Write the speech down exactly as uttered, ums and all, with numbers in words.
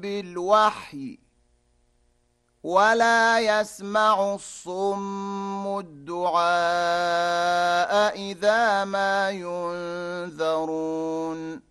بالوحي ولا يسمع الصم الدعاء إذا ما ينذرون